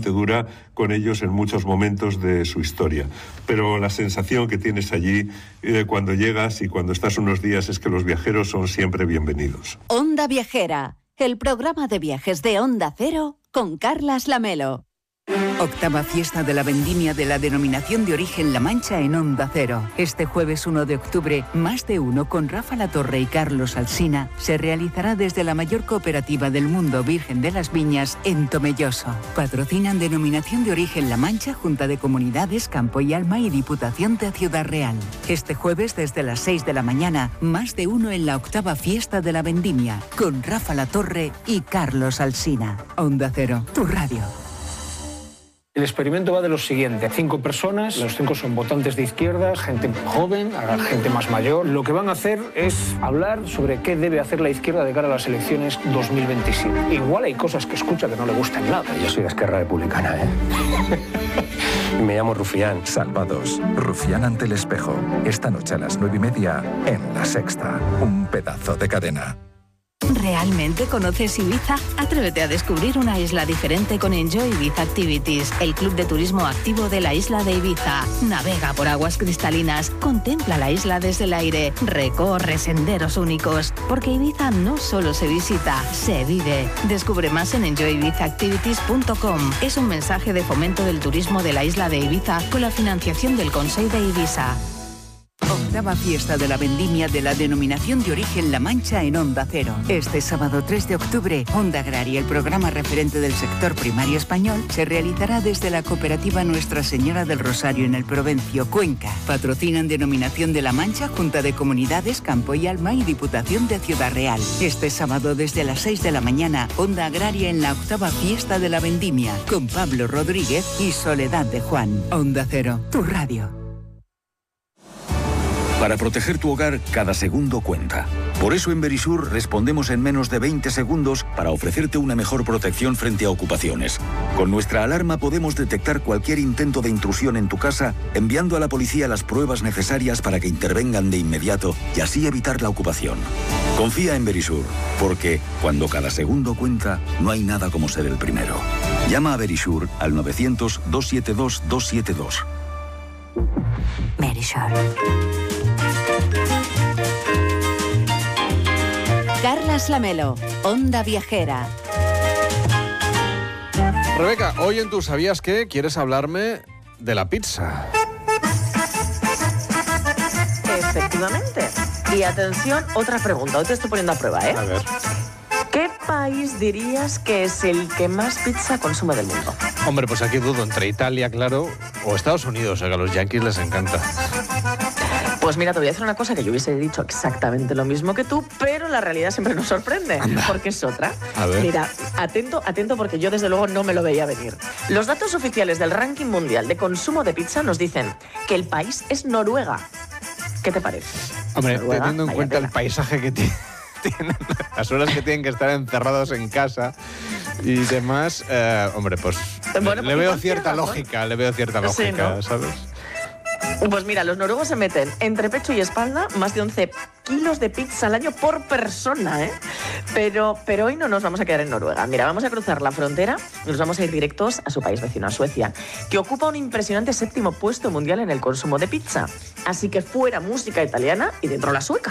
especialmente dura con ellos en muchos momentos de su historia. Pero la sensación que tienes allí cuando llegas y cuando estás unos días es que los viajeros son siempre bienvenidos. Onda Viajera, el programa de viajes de Onda Cero con Carlas Lamelo. Octava fiesta de la vendimia de la denominación de origen La Mancha en Onda Cero. Este jueves 1 de octubre, Más de Uno con Rafa Latorre y Carlos Alsina se realizará desde la mayor cooperativa del mundo Virgen de las Viñas en Tomelloso. Patrocinan denominación de origen La Mancha, Junta de Comunidades, Campo y Alma y Diputación de Ciudad Real. Este jueves desde las 6 de la mañana, Más de Uno en la octava fiesta de la vendimia con Rafa Latorre y Carlos Alsina. Onda Cero, tu radio. El experimento va de lo siguiente: 5 personas, los 5 son votantes de izquierdas, gente joven, gente más mayor. Lo que van a hacer es hablar sobre qué debe hacer la izquierda de cara a las elecciones 2027. Igual hay cosas que escucha que no le gustan nada. Yo soy de Esquerra Republicana, Me llamo Rufián. Salvados. Rufián ante el espejo. Esta noche a las 9:30 en La Sexta. Un pedazo de cadena. ¿Realmente conoces Ibiza? Atrévete a descubrir una isla diferente con Enjoy Ibiza Activities, el club de turismo activo de la isla de Ibiza. Navega por aguas cristalinas, contempla la isla desde el aire, recorre senderos únicos, porque Ibiza no solo se visita, se vive. Descubre más en enjoyibizaactivities.com. Es un mensaje de fomento del turismo de la isla de Ibiza con la financiación del Consell de Ibiza. Octava fiesta de la vendimia de la denominación de origen La Mancha en Onda Cero. Este sábado 3 de octubre, Onda Agraria, el programa referente del sector primario español, se realizará desde la cooperativa Nuestra Señora del Rosario en el Provencio, Cuenca. Patrocinan denominación de La Mancha, Junta de Comunidades, Campo y Alma y Diputación de Ciudad Real. Este sábado desde las 6 de la mañana, Onda Agraria en la octava fiesta de la vendimia, con Pablo Rodríguez y Soledad de Juan. Onda Cero, tu radio. Para proteger tu hogar, cada segundo cuenta. Por eso en Verisur respondemos en menos de 20 segundos para ofrecerte una mejor protección frente a ocupaciones. Con nuestra alarma podemos detectar cualquier intento de intrusión en tu casa, enviando a la policía las pruebas necesarias para que intervengan de inmediato y así evitar la ocupación. Confía en Verisur, porque cuando cada segundo cuenta, no hay nada como ser el primero. Llama a Verisur al 900-272-272. Verisur. Carlas Lamelo, Onda Viajera. Rebeca, hoy en Tu ¿Sabías qué? ¿Quieres hablarme de la pizza? Efectivamente. Y atención, otra pregunta. Hoy te estoy poniendo a prueba, ¿eh? A ver. ¿Qué país dirías que es el que más pizza consume del mundo? Hombre, pues aquí dudo entre Italia, claro, o Estados Unidos, que a los yanquis les encanta. Pues mira, te voy a decir una cosa que yo hubiese dicho exactamente lo mismo que tú, pero la realidad siempre nos sorprende, Anda. Porque es otra. A ver. Mira, atento porque yo desde luego no me lo veía venir. Los datos oficiales del ranking mundial de consumo de pizza nos dicen que el país es Noruega. ¿Qué te parece? Hombre, Noruega, teniendo en vaya cuenta tela. el paisaje que tienen, las horas que tienen que estar encerrados en casa y demás, hombre, pues Bueno, le veo igual cierta tienes razón. lógica, le veo cierta Sí, lógica, ¿no? ¿sabes? Pues mira, los noruegos se meten entre pecho y espalda más de 11 kilos de pizza al año por persona, ¿eh? Pero hoy no nos vamos a quedar en Noruega. Mira, vamos a cruzar la frontera y nos vamos a ir directos a su país vecino, a Suecia, que ocupa un impresionante 7º puesto mundial en el consumo de pizza. Así que fuera música italiana y dentro la sueca.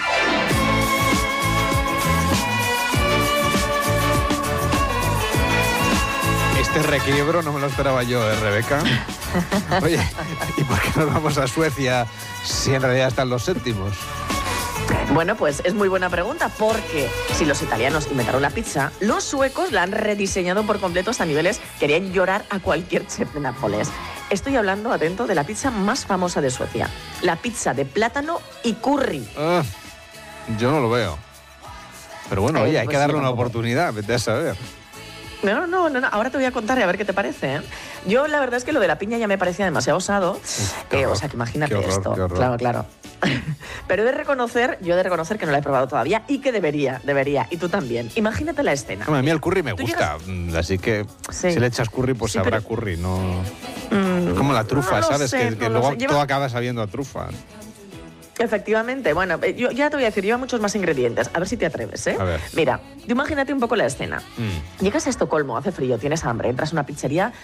Este requiebro no me lo esperaba yo, Rebeca. Oye, ¿y por qué nos vamos a Suecia si en realidad están los séptimos? Bueno, pues es muy buena pregunta, porque si los italianos inventaron la pizza, los suecos la han rediseñado por completo hasta niveles que harían llorar a cualquier chef de Nápoles. Estoy hablando, atento, de la pizza más famosa de Suecia, la pizza de plátano y curry. Yo no lo veo. Pero bueno, oye, hay pues que darle yo una tampoco. oportunidad, vete a saber. No, ahora te voy a contar y a ver qué te parece, ¿eh? Yo la verdad es que lo de la piña ya me parecía demasiado osado, o sea que imagínate qué horror, esto. qué horror. Claro. Pero yo he de reconocer que no la he probado todavía y que debería, y tú también. Imagínate la escena. Hombre, a mí el curry me Tú gusta, así que Sí. si le echas curry, pues Sí, habrá pero- curry, no... Es como la trufa, no lo ¿sabes? sé, que no lo luego sé. Lleva- todo acaba sabiendo a trufa. Efectivamente, bueno, yo ya te voy a decir, lleva muchos más ingredientes, a ver si te atreves, ¿eh? A ver. Mira, tú imagínate un poco la escena. Llegas a Estocolmo, hace frío, tienes hambre, entras a una pizzería